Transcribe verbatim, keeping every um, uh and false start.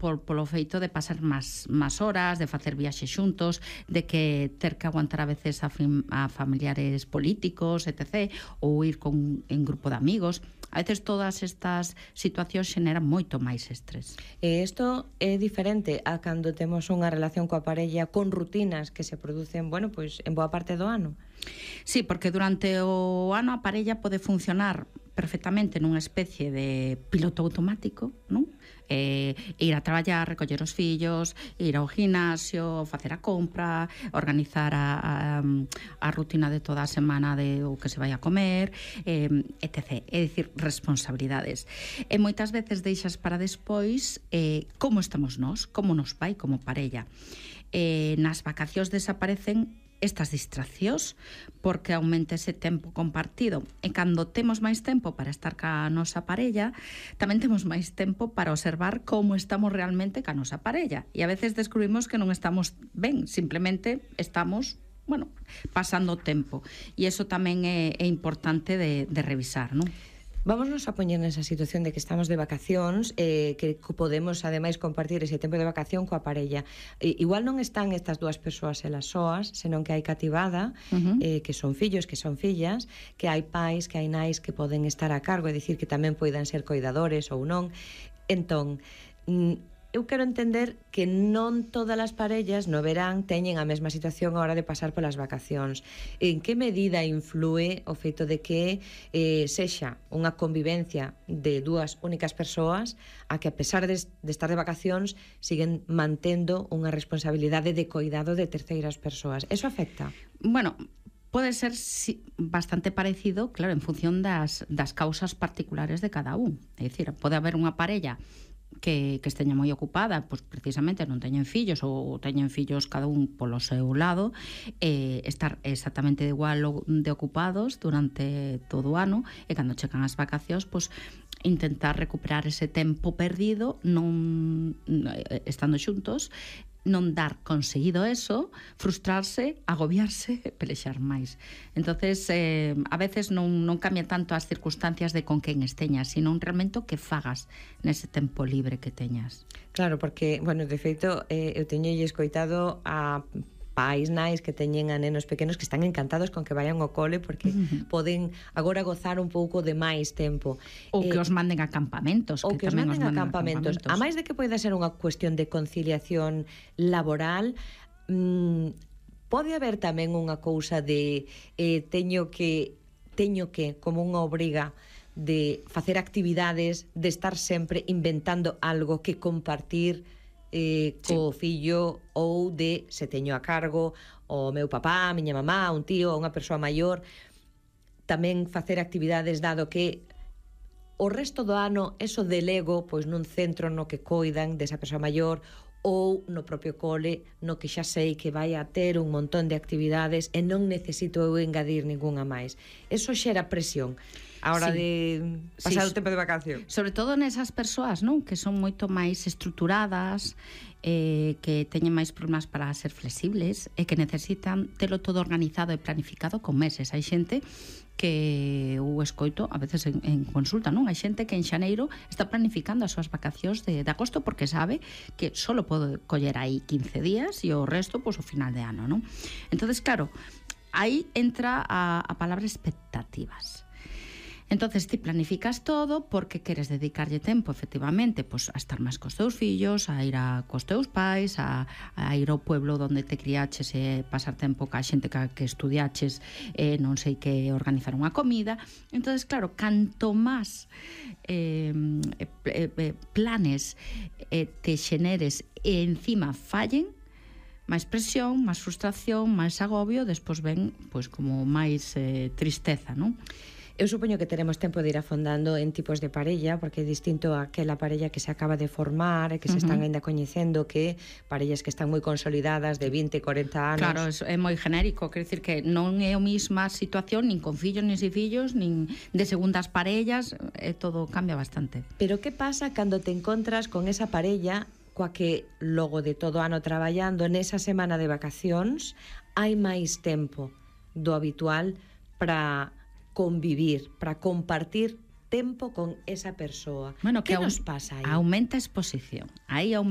por, polo feito de pasar máis, máis horas, de facer viaxes xuntos, de que ter que aguantar a veces a, a familiares políticos, etcétera, ou ir con, en grupo de amigos. A veces todas estas situacións xeneran moito máis estrés. E isto é diferente a cando temos unha relación coa parella con rutinas que se producen, bueno, pois en boa parte do ano. Sí, porque durante o ano a parella pode funcionar perfectamente nunha especie de piloto automático, non? Eh, ir a traballar, recoller os fillos, ir ao gimnasio, facer a compra, organizar a, a, a rutina de toda a semana de o que se vai a comer, eh, etcétera. É dicir, responsabilidades. E moitas veces deixas para despois eh, como estamos nós, como nos vai como parella. Eh, nas vacacións desaparecen estas distraccións porque aumenta ese tempo compartido, e cando temos máis tempo para estar ca nosa parella, tamén temos máis tempo para observar como estamos realmente ca nosa parella, e a veces descubrimos que non estamos ben, simplemente estamos, bueno, pasando o tempo, e iso tamén é, é importante de, de revisar, non? Vámonos a poñer nesa situación de que estamos de vacacións, eh, que podemos ademais compartir ese tempo de vacación coa parella. E, igual non están estas dúas persoas elas soas, senón que hai cativada, uh-huh. eh, que son fillos, que son fillas, que hai pais, que hai nais que poden estar a cargo, é dicir, que tamén poidan ser coidadores ou non. Entón, eu quero entender que non todas as parellas no verán teñen a mesma situación a hora de pasar polas vacacións. En que medida influe o feito de que eh, sexa unha convivencia de dúas únicas persoas a que, a pesar de, de estar de vacacións, siguen mantendo unha responsabilidade de coidado de terceiras persoas? Eso afecta? Bueno, pode ser sí, bastante parecido, claro, en función das, das causas particulares de cada un. É dicir, pode haber unha parella que, que esteña moi ocupada, pois precisamente non teñen fillos ou teñen fillos cada un polo seu lado, eh, estar exactamente igual de ocupados durante todo o ano, e cando chegan as vacacións, pois intentar recuperar ese tempo perdido, non estando xuntos, non dar conseguido eso, frustrarse, agobiarse, pelexar máis. Entonces, eh, a veces non, non cambia tanto as circunstancias de con quen esteñas, sino realmente o que fagas nese tempo libre que teñas. Claro, porque, bueno, de feito, eh, eu teño escoitado a pais, nais que teñen a nenos pequenos que están encantados con que vayan ao cole porque uh-huh. poden agora gozar un pouco de máis tempo. Ou eh, que os manden a campamentos. Ou que, que os manden, os manden a, campamentos. a campamentos. A máis de que poida ser unha cuestión de conciliación laboral, mmm, pode haber tamén unha cousa de eh, teño que, teño que, como unha obriga de facer actividades, de estar sempre inventando algo que compartir eh, co sí. fillo, ou de se teño a cargo o meu papá, a miña mamá, un tío, unha persoa maior, tamén facer actividades dado que o resto do ano eso delego pois nun centro no que coidan desa persoa maior ou no propio cole no que xa sei que vai a ter un montón de actividades e non necesito eu engadir ningunha máis. Eso xera presión a hora sí. de pasar sí. o tempo de vacación. Sobre todo nesas persoas, non? Que son moito máis estruturadas, eh, que teñen máis problemas para ser flexibles e que necesitan telo todo organizado e planificado con meses. Hai xente que eu escoito a veces en, en consulta, non? Hai xente que en xaneiro está planificando as súas vacacións de, de agosto porque sabe que solo pode coller aí quince días e o resto, pois, o final de ano, non? Entonces, claro, aí entra a, a palabra expectativas. Entonces ti planificas todo porque queres dedicarlle tempo, efectivamente, pois a estar máis cos teus fillos, a ir a cos teus pais, a, a ir ao pueblo onde te criaches e pasar tempo ca xente que, que estudiaches, e non sei que organizar unha comida. Entonces, claro, canto máis eh, eh, planes eh, te xeneres e encima fallen, máis presión, máis frustración, máis agobio, despois ven pois como máis eh, tristeza, non? Eu supoño que teremos tempo de ir afondando en tipos de parella, porque é distinto a aquela parella que se acaba de formar e que se están ainda coñecendo, que parellas que están moi consolidadas de vinte, corenta anos. Claro, é moi genérico, quer dicir que non é a mesma situación nin con fillos, nin sin fillos, nin de segundas parellas, e todo cambia bastante. Pero que pasa cando te encontras con esa parella coa que logo de todo ano traballando nesa semana de vacacións hai máis tempo do habitual para convivir, para compartir tempo con esa persoa? Bueno, que que nos pasa aí? Aumenta a exposición. Aí aumenta